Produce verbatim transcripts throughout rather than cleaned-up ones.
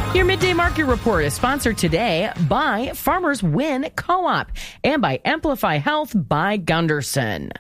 Your Midday Market Report is sponsored today by Farmers Win Co-op and by Amplify Health by Gunderson.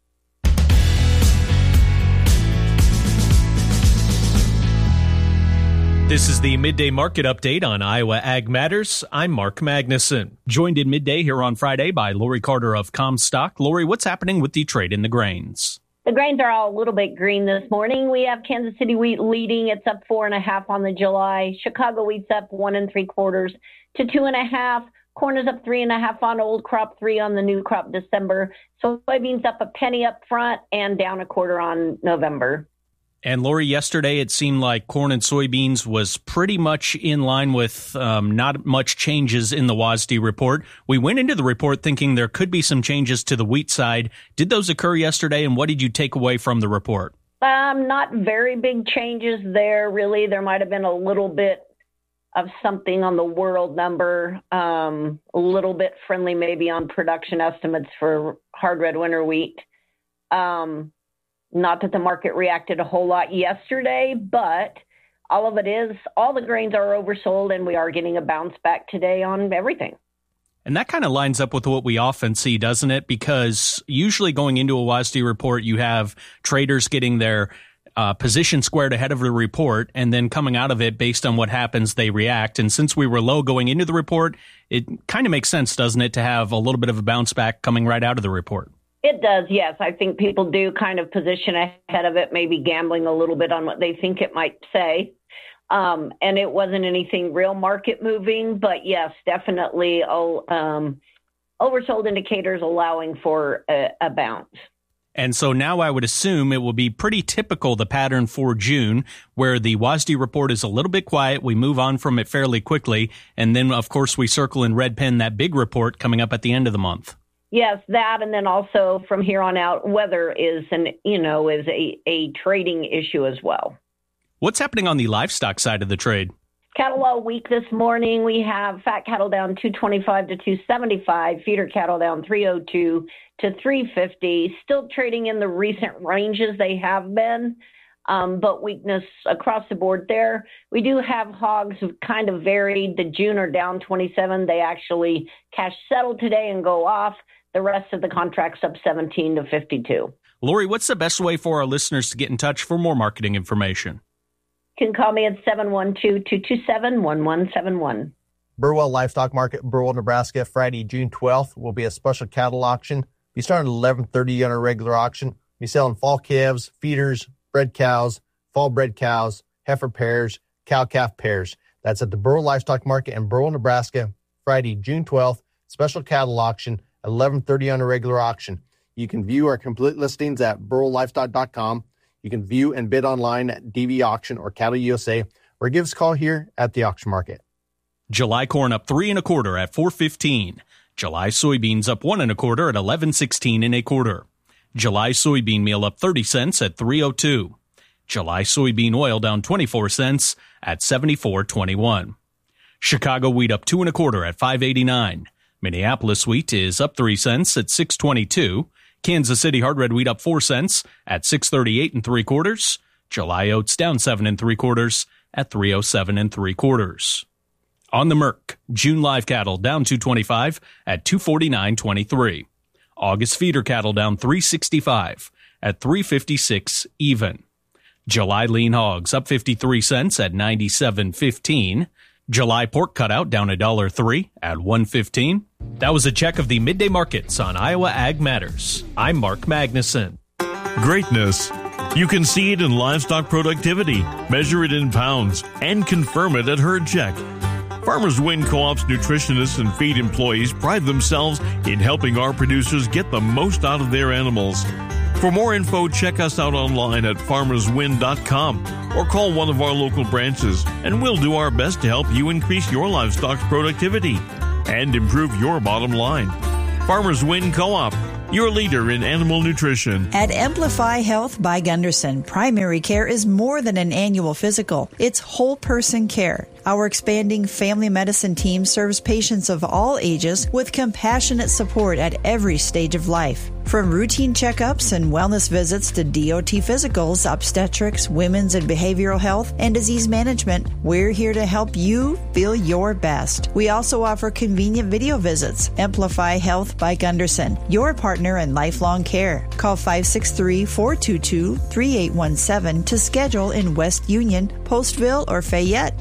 This is the Midday Market Update on Iowa Ag Matters. I'm Mark Magnuson. Joined in midday here on Friday by Lori Carter of Comstock. Lori, what's happening with the trade in the grains? The grains are all a little bit green this morning. We have Kansas City wheat leading. It's up four and a half on the July. Chicago wheat's up one and three quarters to two and a half. Corn is up three and a half on old crop, three on the new crop December. Soybeans up a penny up front and down a quarter on November. And Lori, yesterday it seemed like corn and soybeans was pretty much in line with um, not much changes in the W A S D report. We went into the report thinking there could be some changes to the wheat side. Did those occur yesterday, and what did you take away from the report? Um, not very big changes there, really. There might have been a little bit of something on the world number, um, a little bit friendly maybe on production estimates for hard red winter wheat. Um Not that the market reacted a whole lot yesterday, but all of it is, all the grains are oversold, and we are getting a bounce back today on everything. And that kind of lines up with what we often see, doesn't it? Because usually going into a W A S D report, you have traders getting their uh, position squared ahead of the report, and then coming out of it based on what happens, they react. And since we were low going into the report, it kind of makes sense, doesn't it, to have a little bit of a bounce back coming right out of the report? It does, yes. I think people do kind of position ahead of it, maybe gambling a little bit on what they think it might say. Um, and it wasn't anything real market moving, but yes, definitely oh, um, oversold indicators allowing for a, a bounce. And so now I would assume it will be pretty typical, the pattern for June, where the W A S D report is a little bit quiet. We move on from it fairly quickly. And then, of course, we circle in red pen that big report coming up at the end of the month. Yes, that, and then also from here on out, weather is an you know is a, a trading issue as well. What's happening on the livestock side of the trade? Cattle all weak this morning. We have fat cattle down two twenty-five to two seventy-five, feeder cattle down three oh two to three fifty. Still trading in the recent ranges they have been, um, but weakness across the board there. We do have hogs kind of varied. The June are down twenty-seven. They actually cash settle today and go off. The rest of the contracts up seventeen to fifty-two. Lori, what's the best way for our listeners to get in touch for more marketing information? You can call me at seven one two, two two seven, one one seven one. Burwell Livestock Market, Burwell, Nebraska, Friday, June twelfth, will be a special cattle auction. Be starting at eleven thirty on a regular auction. Be selling fall calves, feeders, bred cows, fall bred cows, heifer pairs, cow-calf pairs. That's at the Burwell Livestock Market in Burwell, Nebraska, Friday, June twelfth, special cattle auction. eleven thirty on a regular auction. You can view our complete listings at burwell livestock dot com. You can view and bid online at D V Auction or Cattle U S A, or give us a call here at the auction market. July corn up three and a quarter at four fifteen. July soybeans up one and a quarter at eleven sixteen and a quarter. July soybean meal up thirty cents at three oh two. July soybean oil down twenty-four cents at seventy-four twenty-one. Chicago wheat up two and a quarter at five eighty-nine. Minneapolis wheat is up three cents at six twenty-two. Kansas City hard red wheat up four cents at six thirty-eight and three quarters. July oats down seven and three quarters at three oh seven and three quarters. On the Merc, June live cattle down two twenty-five at two forty-nine twenty-three. August feeder cattle down three sixty-five at three fifty-six even. July lean hogs up fifty-three cents at ninety-seven fifteen. July pork cutout down one dollar three at one fifteen. That was a check of the midday markets on Iowa Ag Matters. I'm Mark Magnuson. Greatness. You can see it in livestock productivity, measure it in pounds, and confirm it at Herd Check. Farmers Win Co-op's nutritionists and feed employees pride themselves in helping our producers get the most out of their animals. For more info, check us out online at farmers win dot com or call one of our local branches, and we'll do our best to help you increase your livestock's productivity and improve your bottom line. Farmers Win Co-op, your leader in animal nutrition. At Amplify Health by Gunderson, primary care is more than an annual physical. It's whole person care. Our expanding family medicine team serves patients of all ages with compassionate support at every stage of life. From routine checkups and wellness visits to D O T physicals, obstetrics, women's and behavioral health, and disease management, we're here to help you feel your best. We also offer convenient video visits. Amplify Health by Gunderson, your partner in lifelong care. Call five six three, four two two, three eight one seven to schedule in West Union, Postville, or Fayette.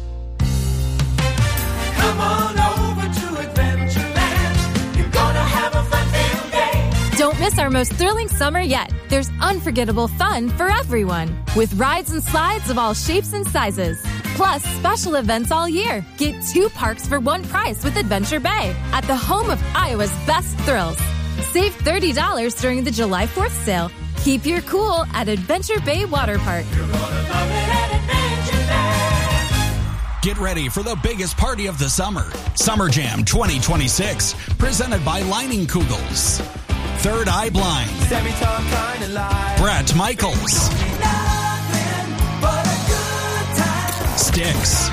Come on over to Adventureland. You're gonna have a fun-filled day. Don't miss our most thrilling summer yet. There's unforgettable fun for everyone, with rides and slides of all shapes and sizes. Plus, special events all year. Get two parks for one price with Adventure Bay at the home of Iowa's best thrills. Save thirty dollars during the July fourth sale. Keep your cool at Adventure Bay Water Park. You're gonna love it at Adventureland. Get ready for the biggest party of the summer. Summer Jam twenty twenty-six, presented by Lining Kugels. Third Eye Blind. Brett Michaels. Styx.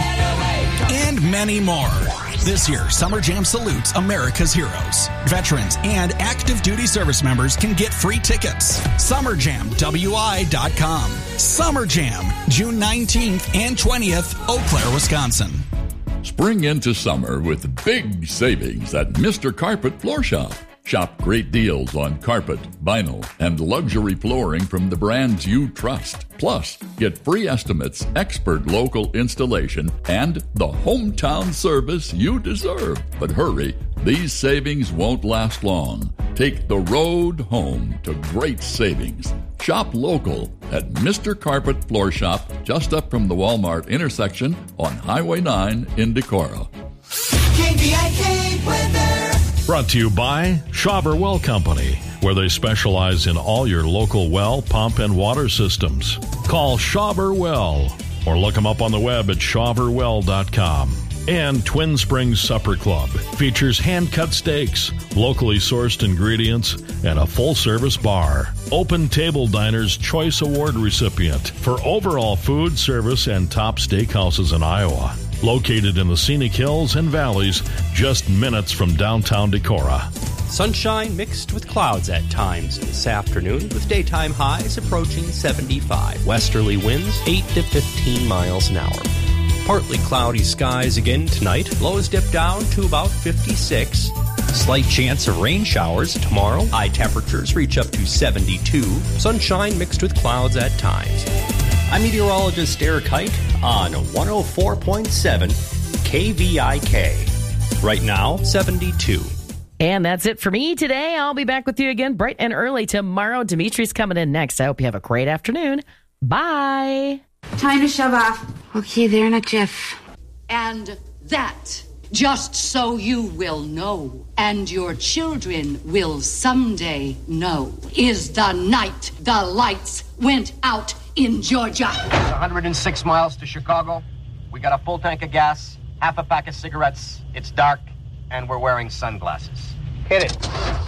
And many more. This year, Summer Jam salutes America's heroes. Veterans and active duty service members can get free tickets. summer jam w i dot com. Summer Jam, June nineteenth and twentieth, Eau Claire, Wisconsin. Spring into summer with big savings at Mister Carpet Floor Shop. Shop great deals on carpet, vinyl, and luxury flooring from the brands you trust. Plus, get free estimates, expert local installation, and the hometown service you deserve. But hurry, these savings won't last long. Take the road home to great savings. Shop local at Mister Carpet Floor Shop, just up from the Walmart intersection on Highway nine in Decorah. K V I K weather. Brought to you by Schauber Well Company, where they specialize in all your local well, pump, and water systems. Call Schauber Well or look them up on the web at schauber well dot com. And Twin Springs Supper Club features hand-cut steaks, locally sourced ingredients, and a full-service bar. Open Table Diner's Choice Award recipient for overall food, service, and top steakhouses in Iowa. Located in the scenic hills and valleys, just minutes from downtown Decorah. Sunshine mixed with clouds at times this afternoon, with daytime highs approaching seventy-five. Westerly winds eight to fifteen miles an hour. Partly cloudy skies again tonight. Lows dip down to about fifty-six. Slight chance of rain showers tomorrow. High temperatures reach up to seventy-two. Sunshine mixed with clouds at times. I'm meteorologist Eric Hike on one oh four point seven K V I K. Right now, seventy-two. And that's it for me today. I'll be back with you again bright and early tomorrow. Dimitri's coming in next. I hope you have a great afternoon. Bye. Time to shove off. Okay, there in a jiff. And that, just so you will know, and your children will someday know, is the night the lights went out in Georgia. It's one hundred six miles to Chicago. We got a full tank of gas, half a pack of cigarettes. It's dark, and we're wearing sunglasses. Hit it.